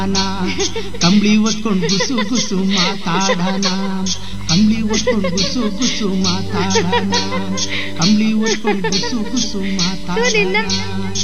ಕಂಬಳಿ ಒತ್ಕೊಂಡು ಗುಸು ಗುಸು ಮಾತಾಡೋಣ, ಕಂಬಳಿ ಒತ್ಕೊಂಡು ಗುಸು ಗುಸು ಮಾತಾಡೋಣ, ಕಂಬಳಿ ಒತ್ಕೊಂಡು ಗುಸು ಗುಸು ಮಾತಾಡೋಣ.